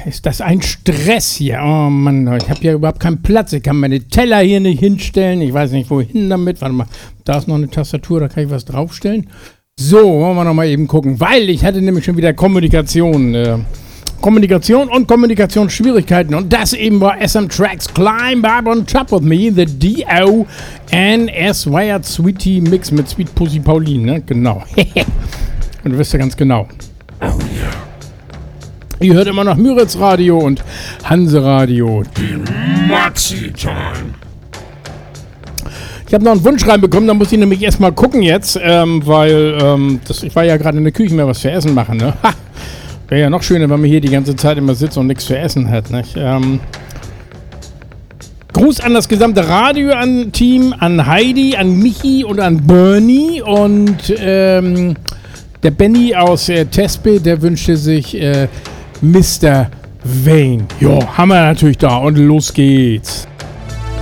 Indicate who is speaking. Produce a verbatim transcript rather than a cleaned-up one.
Speaker 1: ist das ein Stress hier. Oh Mann, ich habe hier überhaupt keinen Platz. Ich kann meine Teller hier nicht hinstellen. Ich weiß nicht, wohin damit. Warte mal, da ist noch eine Tastatur, da kann ich was draufstellen. So, wollen wir noch mal eben gucken. Weil ich hatte nämlich schon wieder Kommunikation. Äh, Kommunikation und Kommunikationsschwierigkeiten. Und das eben war S M Tracks Climb Up on Top of Me, the D O N S Wired Sweetie Mix mit Sweet Pussy Pauline, ne? Genau. Und du wisst ja ganz genau. Oh yeah. Ihr hört immer noch Müritz Radio und Hanse Radio. Die Maxi-Time. Ich habe noch einen Wunsch reinbekommen, da muss ich nämlich erstmal gucken jetzt, ähm, weil ähm, das, ich war ja gerade in der Küche mehr was für Essen machen, ne? Ha! Wäre ja noch schöner, wenn man hier die ganze Zeit immer sitzt und nichts zu essen hat, nicht? Ähm, Gruß an das gesamte Radio-Team, an Heidi, an Michi und an Bernie und ähm, der Benny aus äh, Tespe, der wünschte sich äh, Mister Wayne. Jo, haben wir natürlich da und los geht's.